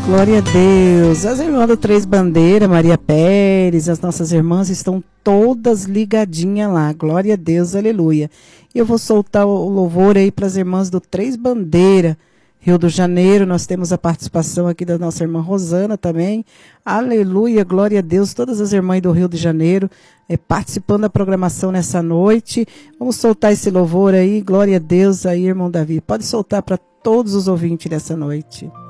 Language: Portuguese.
Glória a Deus. As irmãs do Três Bandeiras, Maria Pérez, as nossas irmãs estão todas ligadinhas lá. Glória a Deus, aleluia. E eu vou soltar o louvor aí para as irmãs do Três Bandeiras, Rio de Janeiro. Nós temos a participação aqui da nossa irmã Rosana também. Aleluia, glória a Deus. Todas as irmãs do Rio de Janeiro participando da programação nessa noite. Vamos soltar esse louvor aí. Glória a Deus aí, irmão Davi. Pode soltar para todos os ouvintes dessa noite.